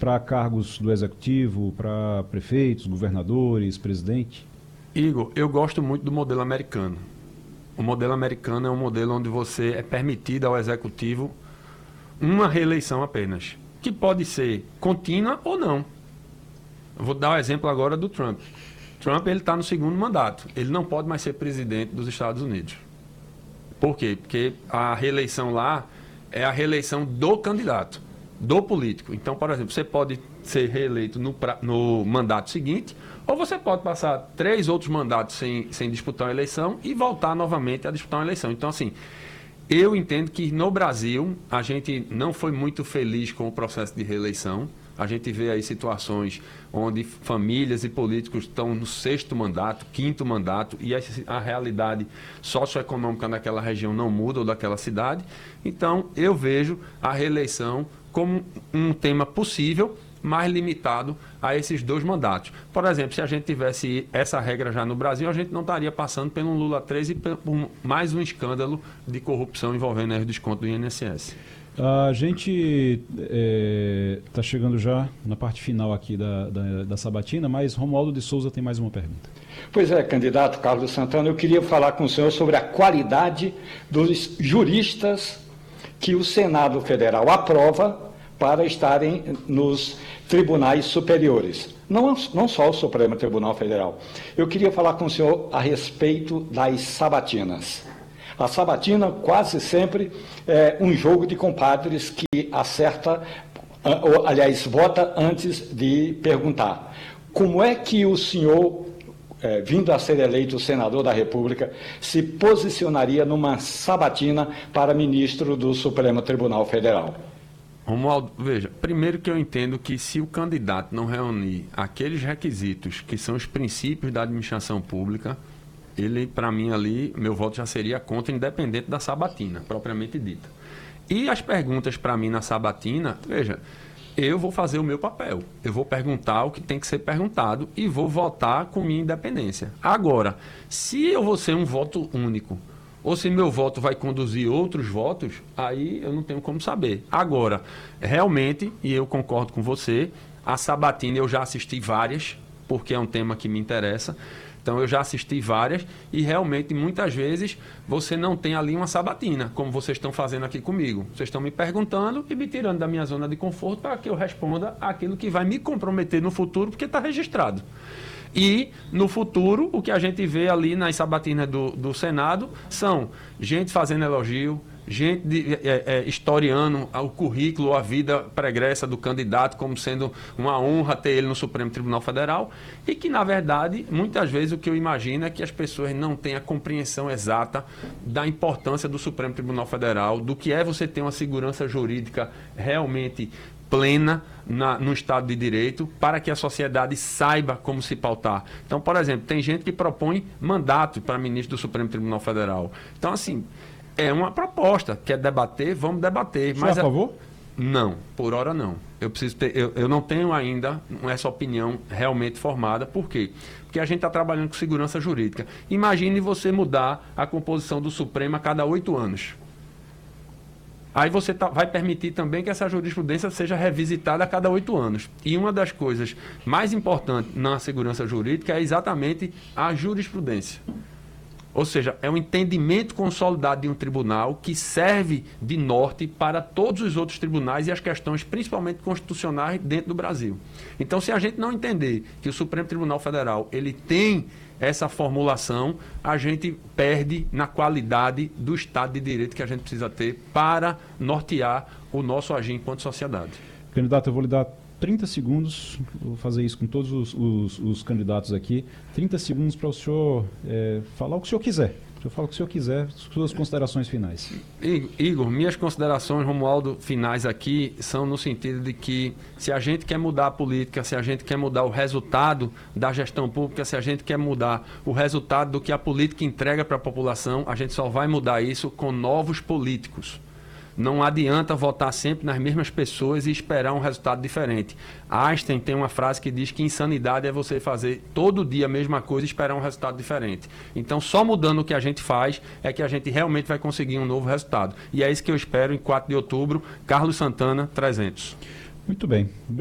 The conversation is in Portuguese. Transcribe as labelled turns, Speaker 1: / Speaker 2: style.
Speaker 1: para cargos do Executivo, para prefeitos, governadores, presidente?
Speaker 2: Igor, eu gosto muito do modelo americano. O modelo americano é um modelo onde você é permitido ao Executivo uma reeleição apenas, que pode ser contínua ou não. Eu vou dar o exemplo agora do Trump. Trump está no segundo mandato. Ele não pode mais ser presidente dos Estados Unidos. Por quê? Porque a reeleição lá é a reeleição do candidato, do político. Então, por exemplo, você pode ser reeleito no mandato seguinte, ou você pode passar 3 outros mandatos sem disputar uma eleição e voltar novamente a disputar uma eleição. Então, assim, eu entendo que no Brasil a gente não foi muito feliz com o processo de reeleição. A gente vê aí situações onde famílias e políticos estão no 6º mandato, 5º mandato, e a realidade socioeconômica daquela região não muda, ou daquela cidade. Então, eu vejo a reeleição como um tema possível, mais limitado a esses 2 mandatos. Por exemplo, se a gente tivesse essa regra já no Brasil, a gente não estaria passando pelo Lula 3 e por mais um escândalo de corrupção envolvendo o desconto do INSS.
Speaker 1: A gente está chegando já na parte final aqui da sabatina, mas Romualdo de Souza tem mais uma pergunta.
Speaker 3: Pois é, candidato Carlos Santana, eu queria falar com o senhor sobre a qualidade dos juristas que o Senado Federal aprova para estarem nos tribunais superiores. Não só o Supremo Tribunal Federal. Eu queria falar com o senhor a respeito das sabatinas. A sabatina quase sempre é um jogo de compadres que acerta, ou, aliás, vota antes de perguntar. Como é que o senhor, vindo a ser eleito senador da República, se posicionaria numa sabatina para ministro do Supremo Tribunal Federal?
Speaker 2: Romualdo, veja, primeiro que eu entendo que se o candidato não reunir aqueles requisitos que são os princípios da administração pública, ele, para mim, ali, meu voto já seria contra, independente da sabatina, propriamente dita. E as perguntas para mim na sabatina, veja, eu vou fazer o meu papel. Eu vou perguntar o que tem que ser perguntado e vou votar com minha independência. Agora, se eu vou ser um voto único, ou se meu voto vai conduzir outros votos, aí eu não tenho como saber. Agora, realmente, e eu concordo com você, a sabatina eu já assisti várias, porque é um tema que me interessa. Então, eu já assisti várias e realmente, muitas vezes, você não tem ali uma sabatina, como vocês estão fazendo aqui comigo. Vocês estão me perguntando e me tirando da minha zona de conforto para que eu responda aquilo que vai me comprometer no futuro, porque está registrado. E, no futuro, o que a gente vê ali nas sabatinas do Senado são gente fazendo elogio, gente historiando o currículo, a vida pregressa do candidato como sendo uma honra ter ele no Supremo Tribunal Federal e que, na verdade, muitas vezes o que eu imagino é que as pessoas não têm a compreensão exata da importância do Supremo Tribunal Federal, do que é você ter uma segurança jurídica realmente plena no Estado de Direito, para que a sociedade saiba como se pautar. Então, por exemplo, tem gente que propõe mandato para ministro do Supremo Tribunal Federal. Então, assim, é uma proposta. Quer debater? Vamos debater.
Speaker 1: Você é a favor?
Speaker 2: Não, por hora não. Eu não tenho ainda essa opinião realmente formada. Por quê? Porque a gente está trabalhando com segurança jurídica. Imagine você mudar a composição do Supremo a cada 8 anos. Aí você vai permitir também que essa jurisprudência seja revisitada a cada 8 anos. E uma das coisas mais importantes na segurança jurídica é exatamente a jurisprudência. Ou seja, é um entendimento consolidado de um tribunal que serve de norte para todos os outros tribunais e as questões, principalmente constitucionais, dentro do Brasil. Então, se a gente não entender que o Supremo Tribunal Federal ele tem essa formulação, a gente perde na qualidade do Estado de Direito que a gente precisa ter para nortear o nosso agir enquanto sociedade.
Speaker 1: Candidato, eu vou lhe dar 30 segundos, vou fazer isso com todos os candidatos aqui, 30 segundos para o senhor falar o que o senhor quiser. O senhor fala o que o senhor quiser, suas considerações finais.
Speaker 2: Igor, minhas considerações, Romualdo, finais aqui são no sentido de que se a gente quer mudar a política, se a gente quer mudar o resultado da gestão pública, se a gente quer mudar o resultado do que a política entrega para a população, a gente só vai mudar isso com novos políticos. Não adianta votar sempre nas mesmas pessoas e esperar um resultado diferente. Einstein tem uma frase que diz que insanidade é você fazer todo dia a mesma coisa e esperar um resultado diferente. Então, só mudando o que a gente faz é que a gente realmente vai conseguir um novo resultado. E é isso que eu espero em 4 de outubro, Carlos Santana, 300.
Speaker 1: Muito bem.